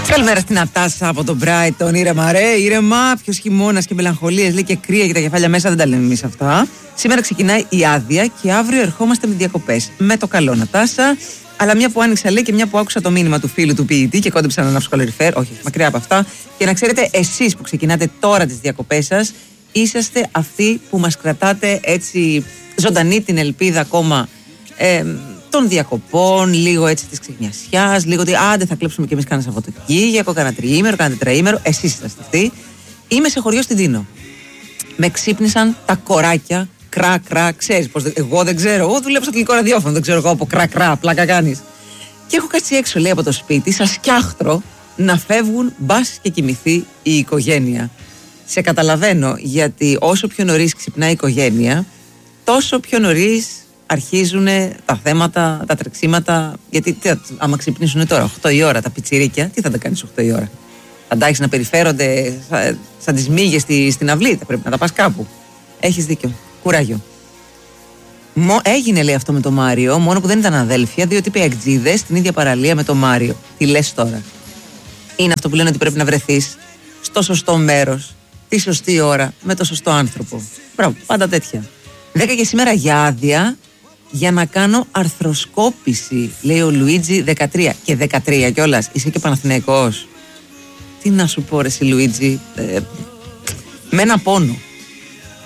Καλημέρα στην Νατάσα από τον Brighton. Ήρεμα, ρε, ήρεμα. Ποιος χειμώνας και μελαγχολίες, λέει, και κρύα και τα κεφάλια μέσα, δεν τα λέμε εμείς αυτά. Σήμερα ξεκινάει η άδεια και αύριο ερχόμαστε με διακοπές. Με το καλό, Νατάσα. Αλλά μια που άνοιξα, λέει, και μια που άκουσα το μήνυμα του φίλου του ποιητή και κόντεψα να ανάψω καλοριφέρ. Όχι, μακριά από αυτά. Και να ξέρετε, εσείς που ξεκινάτε τώρα τις διακοπές σας, είσαστε αυτοί που μας κρατάτε έτσι ζωντανή την ελπίδα ακόμα. Των διακοπών, λίγο έτσι της ξεχνιασιάς, λίγο ότι άντε θα κλέψουμε κι εμείς κάνα Σαββατοκύριακο, κάνα τριήμερο, κάνα τετραήμερο. Εσείς είσαστε αυτοί. Είμαι σε χωριό στην Τίνο. Με ξύπνησαν τα κοράκια, κρά, ξέρεις πως. Εγώ δεν ξέρω. Εγώ δουλεύω στο κλικό ραδιόφωνο, δεν ξέρω εγώ από κρά, πλάκα κάνεις. Και έχω κάτσει έξω, λέει, από το σπίτι, σαν σκιάχτρο, να φεύγουν μπας και κοιμηθεί η οικογένεια. Σε καταλαβαίνω, γιατί όσο πιο νωρίς ξυπνάει η οικογένεια, τόσο πιο νωρίς αρχίζουν τα θέματα, τα τρεξίματα. Γιατί άμα ξυπνήσουν τώρα 8 η ώρα τα πιτσιρίκια, τι θα τα κάνεις 8 η ώρα? Θα τα έχεις να περιφέρονται σαν τις μύγες στην αυλή? Θα πρέπει να τα πας κάπου. Έχεις δίκιο. Κουράγιο. Έγινε, λέει, αυτό με το Μάριο, μόνο που δεν ήταν αδέλφια, διότι είπε εκτζίδες στην ίδια παραλία με το Μάριο. Τι λες τώρα? Είναι αυτό που λένε ότι πρέπει να βρεθείς στο σωστό μέρος, τη σωστή ώρα, με το σωστό άνθρωπο. Μπράβο, πάντα τέτοια. 10 και σήμερα για άδεια για να κάνω αρθροσκόπηση, λέει ο Λουίτζι 13. Και 13 κιόλας. Είσαι και Παναθηναϊκός. Τι να σου πω, ρε εσύ, Λουίτζι. Με ένα πόνο.